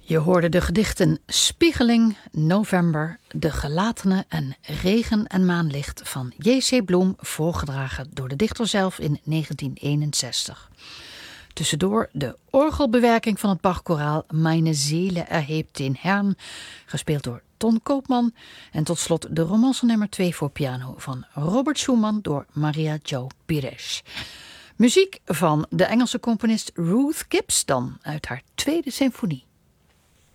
Je hoorde de gedichten Spiegeling, November, De Gelatene en Regen en Maanlicht van J.C. Bloem, voorgedragen door de dichter zelf in 1961. Tussendoor de orgelbewerking van het Bachkoraal Meine Seele erhebt den Herrn, gespeeld door Ton Koopman. En tot slot de romance nummer 2 voor piano van Robert Schumann door Maria Jo Pires. Muziek van de Engelse componist Ruth Gibbs dan uit haar tweede symfonie.